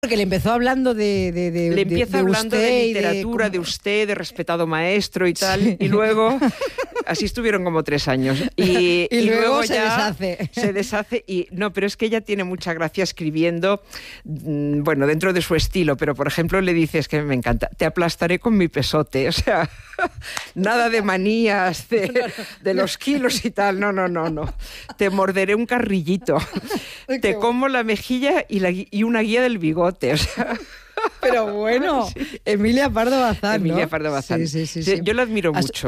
Porque le empezó hablando le empieza hablando de literatura, de usted, de respetado maestro y tal, sí. Y luego así estuvieron como 3 años. Y luego se deshace. Se deshace y no, pero es que ella tiene mucha gracia escribiendo, bueno, dentro de su estilo, pero por ejemplo le dice, es que me encanta, te aplastaré con mi pesote, o sea, nada de manías, de los kilos y tal, no. Te morderé un carrillito, te como la mejilla y una guía del bigote. O sea. Pero bueno, sí. Emilia Pardo Bazán, ¿no? Emilia Pardo Bazán. Sí. Yo la admiro mucho.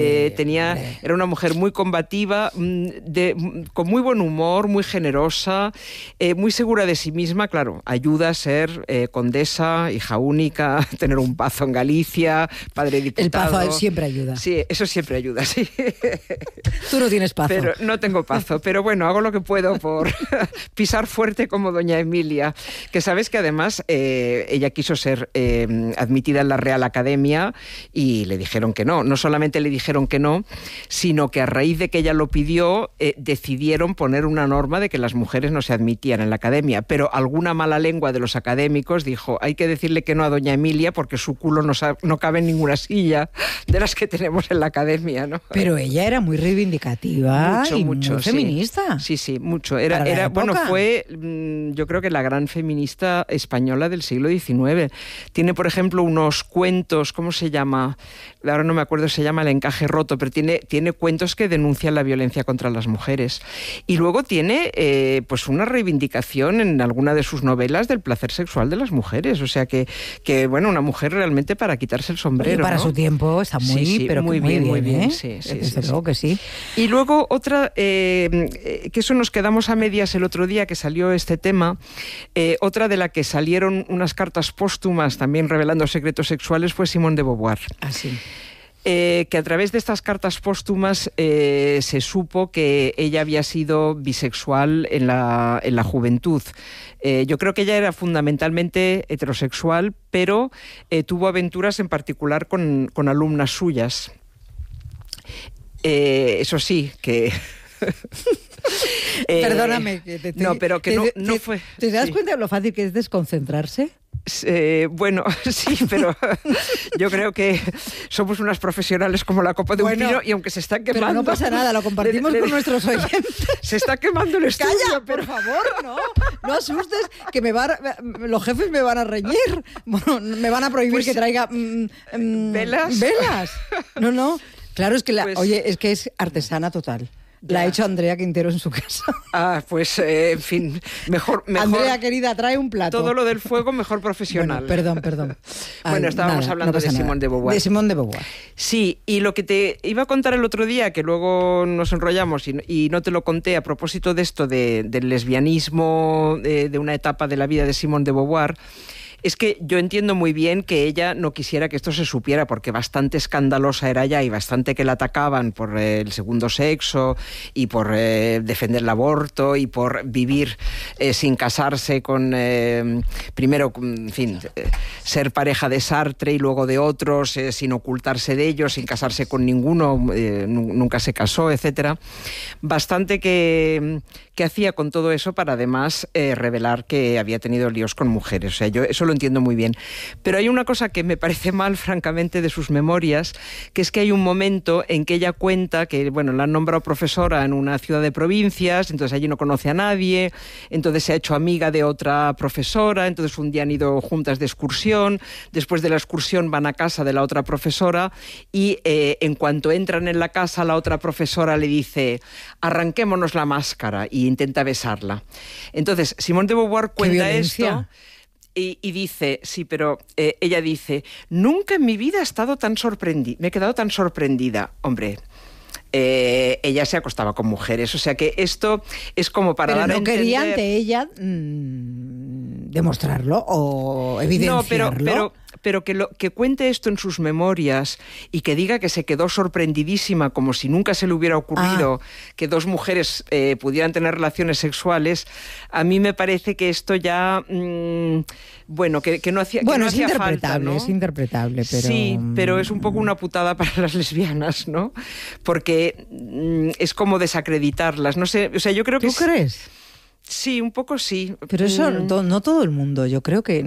Era una mujer muy combativa, con muy buen humor, muy generosa, muy segura de sí misma. Claro, ayuda a ser condesa, hija única, tener un pazo en Galicia, padre diputado. El pazo siempre ayuda. Sí, eso siempre ayuda, sí. Tú no tienes pazo. Pero no tengo pazo, pero bueno, hago lo que puedo por pisar fuerte como doña Emilia. Que sabes que además ella quiso ser admitida en la Real Academia y le dijeron que no. No solamente le dijeron que no, sino que a raíz de que ella lo pidió, decidieron poner una norma de que las mujeres no se admitían en la Academia. Pero alguna mala lengua de los académicos dijo, hay que decirle que no a doña Emilia porque su culo no cabe en ninguna silla de las que tenemos en la Academia, ¿no? Pero ella era muy reivindicativa y muy feminista. Sí, mucho. Bueno, fue yo creo que la gran feminista española del siglo XIX. Tiene, por ejemplo, unos cuentos, ¿cómo se llama? Ahora no me acuerdo, se llama El encaje roto, pero tiene cuentos que denuncian la violencia contra las mujeres. Y luego tiene pues una reivindicación en alguna de sus novelas del placer sexual de las mujeres. O sea que bueno, una mujer realmente para quitarse el sombrero. Y para ¿no? Su tiempo está muy bien. Sí. Desde luego que sí. Y luego otra, que eso nos quedamos a medias el otro día que salió este tema, otra de la que salieron unas cartas póstumas también revelando secretos sexuales fue Simone de Beauvoir. Así. Que a través de estas cartas póstumas se supo que ella había sido bisexual en la juventud. Yo creo que ella era fundamentalmente heterosexual, pero tuvo aventuras en particular con alumnas suyas. Eso sí, que... Perdóname. Pero que no fue... ¿Te das cuenta de lo fácil que es desconcentrarse? Bueno, sí, pero yo creo que somos unas profesionales como la copa de un pino y aunque se está quemando... Pero no pasa nada, lo compartimos con nuestros oyentes. Se está quemando el estudio. ¡Calla, por favor, no asustes, que los jefes me van a reñir. Bueno, me van a prohibir que traiga... ¿Velas? ¿Velas? No. Claro, es que es que es artesana total. La ha hecho Andrea Quintero en su casa. En fin, mejor... Andrea, querida, trae un plato. Todo lo del fuego, mejor profesional. Bueno, perdón. Bueno, estábamos hablando de Simone de Beauvoir. De Simone de Beauvoir. Sí, y lo que te iba a contar el otro día, que luego nos enrollamos y no te lo conté a propósito de esto, del lesbianismo, de una etapa de la vida de Simone de Beauvoir, es que yo entiendo muy bien que ella no quisiera que esto se supiera, porque bastante escandalosa era ya y bastante que la atacaban por el segundo sexo y por defender el aborto y por vivir sin casarse con, primero, en fin, ser pareja de Sartre y luego de otros, sin ocultarse de ellos, sin casarse con ninguno, nunca se casó, etcétera. Bastante que hacía con todo eso para además revelar que había tenido líos con mujeres. O sea, yo eso lo entiendo muy bien. Pero hay una cosa que me parece mal, francamente, de sus memorias, que es que hay un momento en que ella cuenta que, bueno, la han nombrado profesora en una ciudad de provincias, entonces allí no conoce a nadie, entonces se ha hecho amiga de otra profesora, entonces un día han ido juntas de excursión, después de la excursión van a casa de la otra profesora y en cuanto entran en la casa, la otra profesora le dice, arranquémonos la máscara, y intenta besarla. Entonces, Simone de Beauvoir cuenta esto... Y dice, sí, pero ella dice, nunca en mi vida he estado tan sorprendida, me he quedado tan sorprendida. Hombre, ella se acostaba con mujeres, o sea que esto es como para dar a entender... Pero no quería ante ella demostrarlo o evidenciarlo. No, pero que cuente esto en sus memorias y que diga que se quedó sorprendidísima, como si nunca se le hubiera ocurrido que dos mujeres pudieran tener relaciones sexuales, a mí me parece que esto ya, bueno, que no hacía, bueno, que no hacía falta, ¿no? Es interpretable, pero... Sí, pero es un poco una putada para las lesbianas, ¿no? Porque es como desacreditarlas, no sé, o sea, yo creo que... ¿Tú crees? Sí, un poco sí. Pero eso no todo el mundo, yo creo que